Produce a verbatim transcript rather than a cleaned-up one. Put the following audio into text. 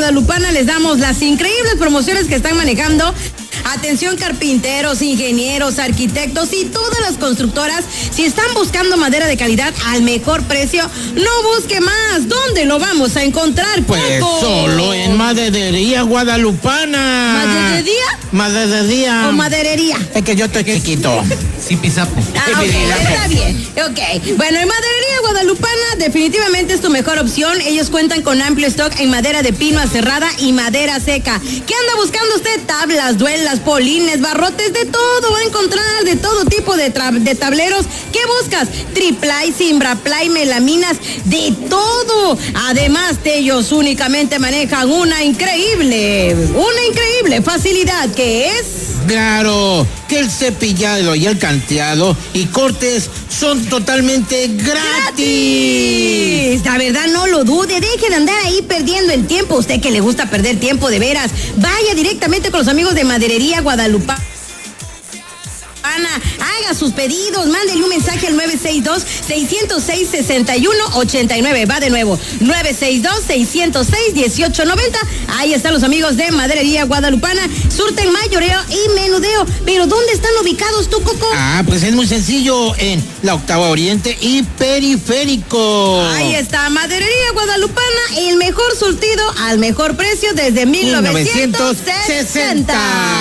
Guadalupana les damos las increíbles promociones que están manejando. Atención carpinteros, ingenieros, arquitectos y todas las constructoras. Si están buscando madera de calidad al mejor precio, no busque más. ¿Dónde lo vamos a encontrar, Pues Coco? solo en Maderería Guadalupana. ¿Maderería? Maderería. ¿O maderería? Es que yo estoy chiquito. Sí, pisapo. Ah, ok, está bien. Ok. Bueno, en Maderería Guadalupana definitivamente es tu mejor opción. Ellos cuentan con amplio stock en madera de pino aserrada y madera seca. ¿Qué anda buscando usted? Tablas, duelas, polines, barrotes, de todo va a encontrar, de todo tipo de, de tableros. ¿Qué buscas? Triplay, simbraplay, melaminas, de todo. Además, ellos únicamente manejan una increíble, una increíble facilidad que es... Claro, que el cepillado y el canteado y cortes son totalmente gratis. ¡Gratis! La verdad, no lo dude. Deje de andar ahí perdiendo el tiempo. Usted que le gusta perder tiempo, de veras. Vaya directamente con los amigos de Maderería Guadalupana. Haga sus pedidos, mándele un mensaje al nueve seis dos, seis cero seis, seis uno ocho nueve. Va de nuevo, nueve seis dos, seis cero seis, uno ocho nueve cero. Ahí están los amigos de Maderería Guadalupana. Surten mayoreo y menudeo. Pero ¿dónde están ubicados tú, Coco? Ah, pues es muy sencillo, en la Octava Oriente y Periférico. Ahí está, Maderería Guadalupana, el mejor surtido al mejor precio desde mil novecientos sesenta.